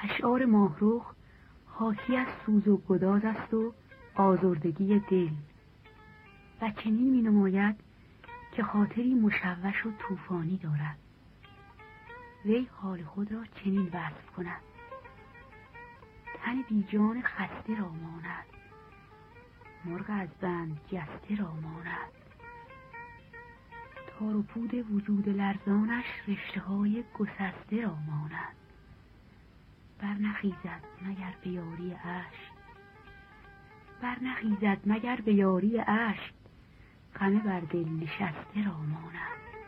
اشعار ماهرخ حاکی از سوز و گداز است و آزردگی دل و چنین می نماید که خاطری مشوش و طوفانی دارد. وی حال خود را چنین وصف کند: تن بیجان خسته را ماند، مرغ از بند جسته را ماند، تار و پود وجود لرزانش رشته های گسسته را ماند، برنخیزد مگر به یاری اشک، غمه بر دل نشسته را ماند.